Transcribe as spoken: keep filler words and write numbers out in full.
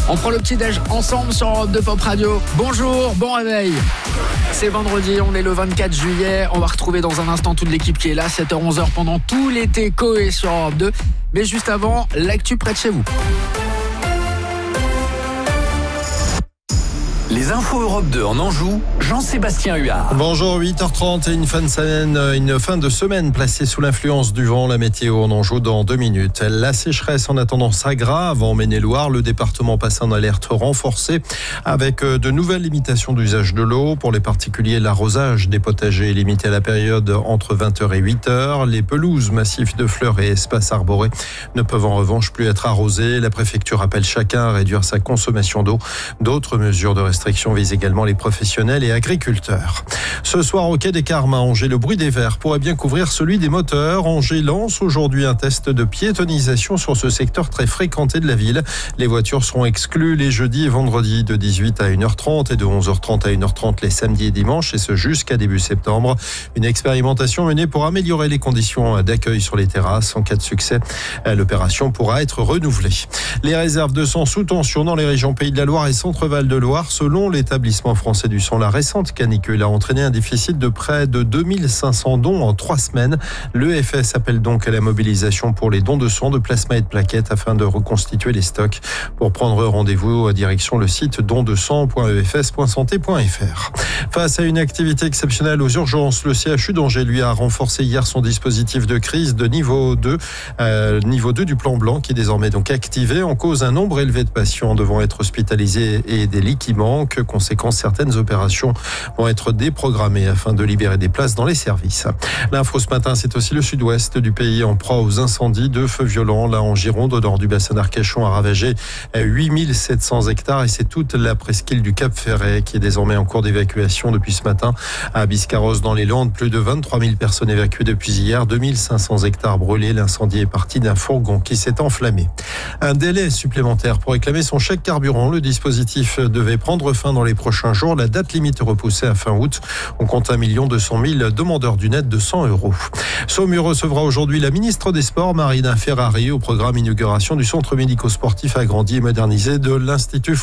On prend le petit-déj ensemble sur Europe deux Pop Radio. Bonjour, bon réveil. C'est vendredi, on est le vingt-quatre juillet. On va retrouver dans un instant toute l'équipe qui est là, sept heures onze heures pendant tout l'été Coé sur Europe deux. Mais juste avant, l'actu près de chez vous. Les infos Europe deux en Anjou, Jean-Sébastien Huard. Bonjour, huit heures trente et une fin de semaine, une fin de semaine placée sous l'influence du vent. La météo en Anjou dans deux minutes. La sécheresse en attendant s'aggrave en Maine-et-Loire. Le département passe en alerte renforcée avec de nouvelles limitations d'usage de l'eau. Pour les particuliers, l'arrosage des potagers est limité à la période entre vingt heures et huit heures. Les pelouses, massifs de fleurs et espaces arborés ne peuvent en revanche plus être arrosés. La préfecture appelle chacun à réduire sa consommation d'eau. D'autres mesures de restriction vise également les professionnels et agriculteurs. Ce soir au quai des Carmes à Angers, le bruit des verres pourrait bien couvrir celui des moteurs. Angers lance aujourd'hui un test de piétonisation sur ce secteur très fréquenté de la ville. Les voitures seront exclues les jeudis et vendredis de dix-huit à une heure trente et de onze heures trente à une heure trente les samedis et dimanches, et ce jusqu'à début septembre. Une expérimentation menée pour améliorer les conditions d'accueil sur les terrasses. En cas de succès, l'opération pourra être renouvelée. Les réserves de sang sous tension dans les régions Pays de la Loire et Centre-Val de Loire. Selon l'établissement français du sang, la récente canicule a entraîné un déficit de près de deux mille cinq cents dons en trois semaines. L'E F S appelle donc à la mobilisation pour les dons de sang, de plasma et de plaquettes afin de reconstituer les stocks. Pour prendre rendez-vous, direction le site don de sang point e f s point santé point f r. Face à une activité exceptionnelle aux urgences, le C H U d'Angers lui a renforcé hier son dispositif de crise de niveau deux, euh, niveau deux du plan blanc qui est désormais donc activé. En cause, un nombre élevé de patients devant être hospitalisés et des lits qui manquent. Conséquence, certaines opérations vont être déprogrammées afin de libérer des places dans les services. L'info ce matin, c'est aussi le sud-ouest du pays en proie aux incendies. Deux feux violents, là en Gironde, au nord du bassin d'Arcachon, a ravagé huit mille sept cents hectares et c'est toute la presqu'île du Cap Ferret qui est désormais en cours d'évacuation depuis ce matin. À Biscarrosse, dans les Landes, plus de vingt-trois mille personnes évacuées depuis hier, deux mille cinq cents hectares brûlés. L'incendie est parti d'un fourgon qui s'est enflammé. Un délai supplémentaire pour réclamer son chèque carburant. Le dispositif devait prendre fin dans les prochains jours. La date limite est repoussée à fin août. On compte un million deux cent mille demandeurs du net de cent euros. Saumur recevra aujourd'hui la ministre des Sports, Marina Ferrari, au programme inauguration du centre médico-sportif agrandi et modernisé de l'Institut français